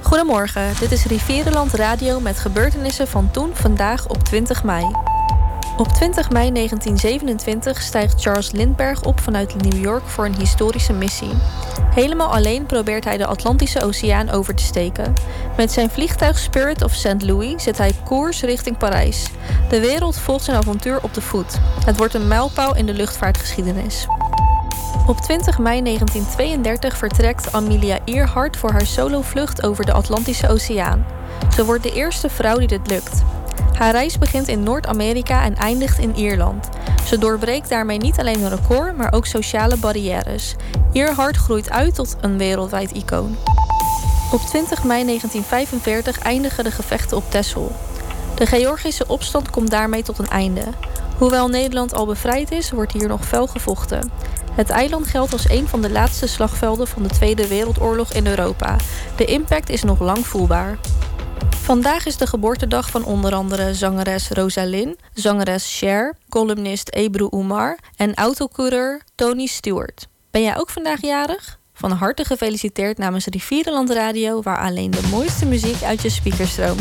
Goedemorgen, dit is Rivierenland Radio met gebeurtenissen van toen, vandaag op 20 mei. Op 20 mei 1927 stijgt Charles Lindbergh op vanuit New York voor een historische missie. Helemaal alleen probeert hij de Atlantische Oceaan over te steken. Met zijn vliegtuig Spirit of St. Louis zet hij koers richting Parijs. De wereld volgt zijn avontuur op de voet. Het wordt een mijlpaal in de luchtvaartgeschiedenis. Op 20 mei 1932 vertrekt Amelia Earhart voor haar solovlucht over de Atlantische Oceaan. Ze wordt de eerste vrouw die dit lukt. Haar reis begint in Noord-Amerika en eindigt in Ierland. Ze doorbreekt daarmee niet alleen een record, maar ook sociale barrières. Earhart groeit uit tot een wereldwijd icoon. Op 20 mei 1945 eindigen de gevechten op Texel. De Georgische opstand komt daarmee tot een einde. Hoewel Nederland al bevrijd is, wordt hier nog fel gevochten. Het eiland geldt als een van de laatste slagvelden van de Tweede Wereldoorlog in Europa. De impact is nog lang voelbaar. Vandaag is de geboortedag van onder andere zangeres Rosalind, zangeres Cher, columnist Ebru Umar en autocoureur Tony Stewart. Ben jij ook vandaag jarig? Van harte gefeliciteerd namens Rivierenland Radio, waar alleen de mooiste muziek uit je speakers stroomt.